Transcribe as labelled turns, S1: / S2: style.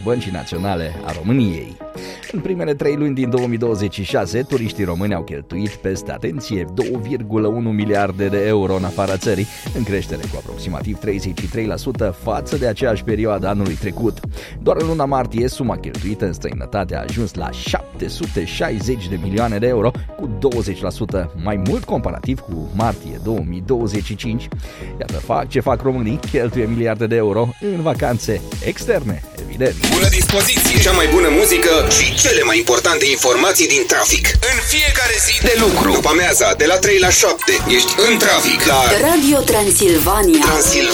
S1: Băncii Naționale a României. În primele 3 luni din 2026, turiștii români au cheltuit peste, atenție, 2,1 miliarde de euro în afara țării, în creștere cu aproximativ 33% față de aceeași perioadă anului trecut. Doar în luna martie, suma cheltuită în străinătate a ajuns la 760 de milioane de euro, cu 20% mai mult comparativ cu martie 2025. Iată ce fac românii, cheltuie miliarde de euro în vacanțe externe, evident.
S2: Bună dispoziție, cea mai bună muzică și cele mai importante informații din trafic. În fiecare zi de lucru. După amiaza, de la 3 la 7, ești în trafic la
S3: Radio Transilvania.